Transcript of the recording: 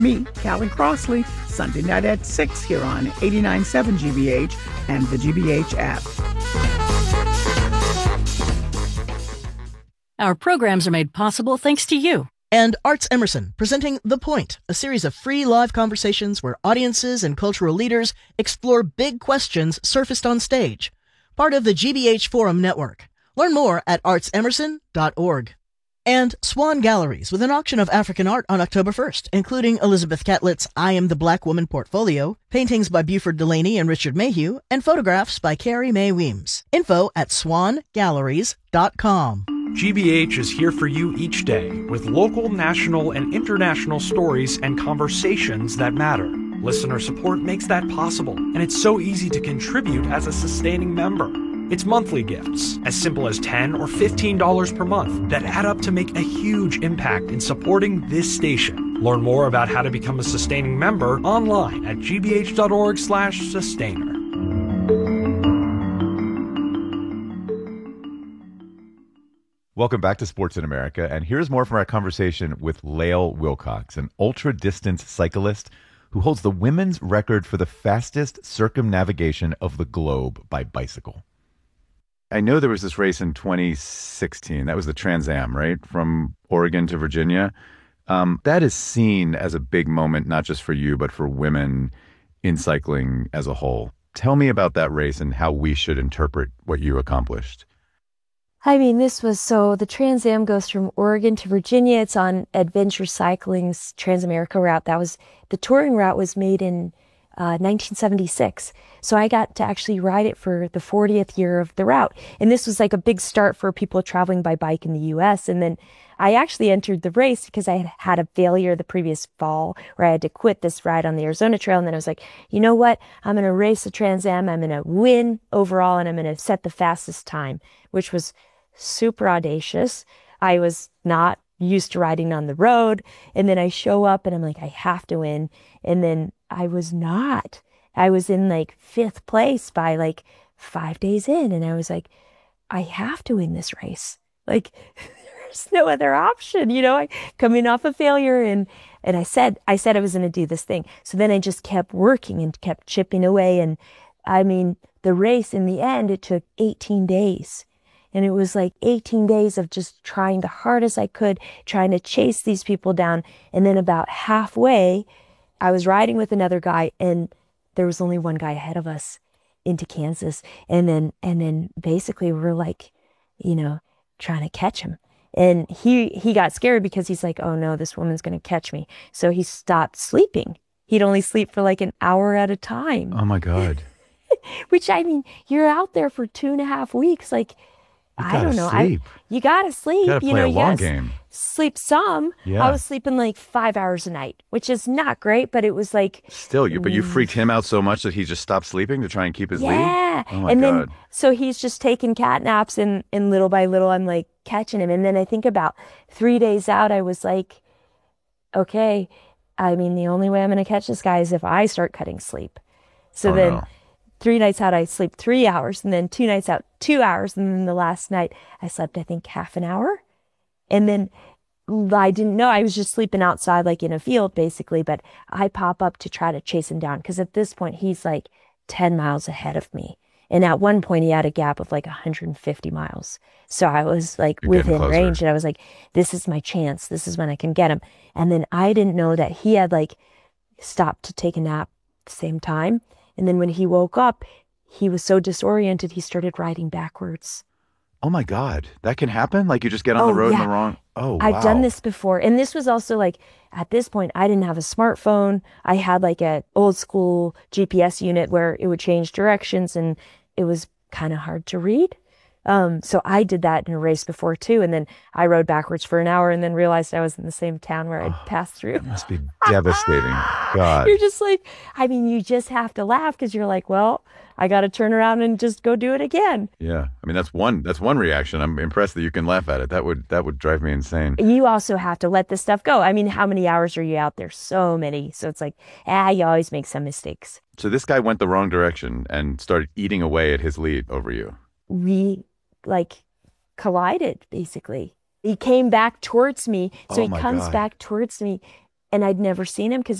Me, Callie Crossley, Sunday night at 6 here on 89.7 GBH and the GBH app. Our programs are made possible thanks to you. And Arts Emerson, presenting The Point, a series of free live conversations where audiences and cultural leaders explore big questions surfaced on stage. Part of the GBH Forum Network. Learn more at artsemerson.org. And Swan Galleries, with an auction of African art on October 1st, including Elizabeth Catlett's I Am the Black Woman portfolio, paintings by Buford Delaney and Richard Mayhew, and photographs by Carrie Mae Weems. Info at swangalleries.com. GBH is here for you each day with local, national, and international stories and conversations that matter. Listener support makes that possible, and it's so easy to contribute as a sustaining member. It's monthly gifts, as simple as $10 or $15 per month, that add up to make a huge impact in supporting this station. Learn more about how to become a sustaining member online at gbh.org/sustainer. Welcome back to Sports in America, and here's more from our conversation with Lael Wilcox, an ultra-distance cyclist who holds the women's record for the fastest circumnavigation of the globe by bicycle. I know there was this race in 2016. That was the Trans Am, right? From Oregon to Virginia. That is seen as a big moment, not just for you, but for women in cycling as a whole. Tell me about that race and how we should interpret what you accomplished. I mean, the Trans Am goes from Oregon to Virginia. It's on Adventure Cycling's Transamerica route. The touring route was made in 1976. So I got to actually ride it for the 40th year of the route. And this was like a big start for people traveling by bike in the US. And then I actually entered the race because I had had a failure the previous fall where I had to quit this ride on the Arizona Trail. And then I was like, you know what? I'm going to race the Trans Am. I'm going to win overall and I'm going to set the fastest time, which was super audacious. I was not used to riding on the road. And then I show up and I'm like, I have to win. And then I was not. I was in like 5th place by like 5 days in. And I was like, I have to win this race. Like, there's no other option, I coming off a failure. And I said I was going to do this thing. So then I just kept working and kept chipping away. And I mean, the race in the end, it took 18 days. And it was like 18 days of just trying the hardest I could, trying to chase these people down. And then about halfway, I was riding with another guy and there was only one guy ahead of us into Kansas. And then basically we're like, trying to catch him. And he got scared because he's like, oh no, this woman's going to catch me. So he stopped sleeping. He'd only sleep for like an hour at a time. Oh my God. Which, I mean, you're out there for 2.5 weeks. Like, I don't know. You gotta sleep. You gotta play a long game. Sleep some. Yeah. I was sleeping like 5 hours a night, which is not great, but it was like. Still, but you freaked him out so much that he just stopped sleeping to try and keep his lead? Yeah. Oh my God. Then, so he's just taking cat naps and little by little, I'm like catching him. And then I think about 3 days out, I was like, okay, I mean, the only way I'm going to catch this guy is if I start cutting sleep. So then 3 nights out, I sleep 3 hours, and then 2 nights out, 2 hours. And then the last night I slept, I think, half an hour. And then I didn't know, I was just sleeping outside, like in a field basically, but I pop up to try to chase him down. Cause at this point he's like 10 miles ahead of me. And at one point he had a gap of like 150 miles. So I was like within range and I was like, this is my chance. This is when I can get him. And then I didn't know that he had like stopped to take a nap at the same time. And then when he woke up, he was so disoriented, he started riding backwards. Oh my God, that can happen? Like you just get on the road in the wrong. Oh, wow. I've done this before. And this was also like, at this point, I didn't have a smartphone. I had like an old school GPS unit where it would change directions and it was kind of hard to read. So I did that in a race before too. And then I rode backwards for an hour and then realized I was in the same town where I'd passed through. It must be devastating. God. You're just like, I mean, you just have to laugh because you're like, well, I got to turn around and just go do it again. Yeah. I mean, that's one reaction. I'm impressed that you can laugh at it. That would drive me insane. You also have to let this stuff go. I mean, how many hours are you out there? So many. So it's like, you always make some mistakes. So this guy went the wrong direction and started eating away at his lead over you. We like collided basically. He came back towards me. So he comes back towards me and I'd never seen him because